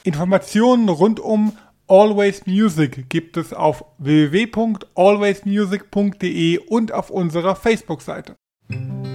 Informationen rund um Always Music gibt es auf www.alwaysmusic.de und auf unserer Facebook-Seite.